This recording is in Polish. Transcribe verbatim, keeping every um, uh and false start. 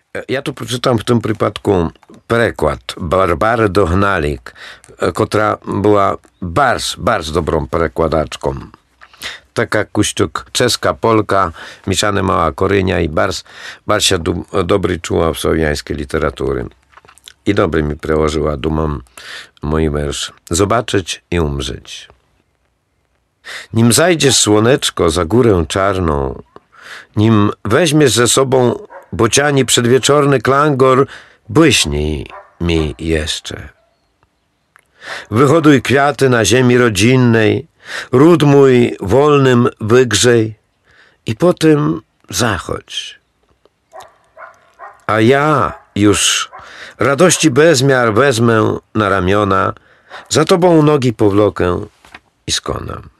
Ja tu przeczytam w tym przypadku przekład Barbary Dohnalik, która była bardzo, bardzo dobrą przekładaczką. Taka Kuściuk, czeska, Polka, mieszane mała Korynia i bardzo, bardzo się do, dobry czuła w słowiańskiej literatury. I dobry mi przełożyła, dumam, mój wiersz. Zobaczyć i umrzeć. Nim zajdzie słoneczko za górę czarną, nim weźmiesz ze sobą bociani przedwieczorny klangor, błyśnij mi jeszcze. Wyhoduj kwiaty na ziemi rodzinnej, ród mój wolnym wygrzej i potem zachodź. A ja już radości bezmiar wezmę na ramiona, za tobą nogi powlokę i skonam.